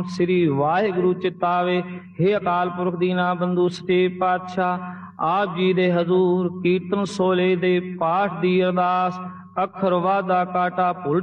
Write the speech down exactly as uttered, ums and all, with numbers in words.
श्री वाहिगुरु चितावे। हे अकाल पुरख दीना बंधु सच्चे पातशाह, आप जी दे हजूर कीर्तन सोले दे पाठ दी अरदास, अखर वादा काटा भुल